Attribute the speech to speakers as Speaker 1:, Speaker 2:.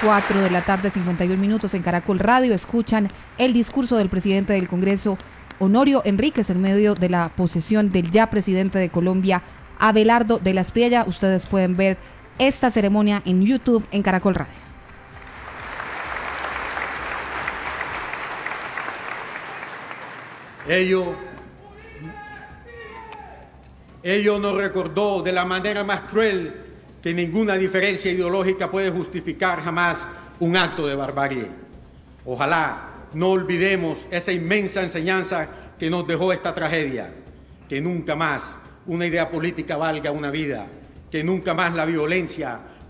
Speaker 1: 4 de la tarde, 51 minutos en Caracol Radio. Escuchan el discurso del presidente del Congreso, Honorio Enríquez, en medio de la posesión del ya presidente de Colombia, Abelardo de la Espriella. Ustedes pueden ver esta ceremonia en YouTube en Caracol Radio.
Speaker 2: Ello nos recordó de la manera más cruel que ninguna diferencia ideológica puede justificar jamás un acto de barbarie. Ojalá no olvidemos esa inmensa enseñanza que nos dejó esta tragedia, que nunca más una idea política valga una vida, que nunca más la violencia